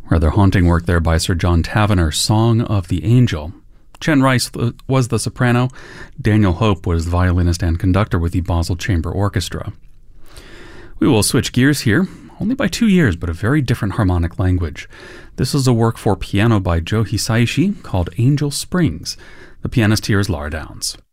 Rather haunting work there by Sir John Tavener, Song of the Angel. Chen Rice was the soprano. Daniel Hope was the violinist and conductor with the Basel Chamber Orchestra. We will switch gears here, only by 2 years, but a very different harmonic language. This is a work for piano by Joe Hisaishi called Angel Springs. The pianist here is Laura Downs.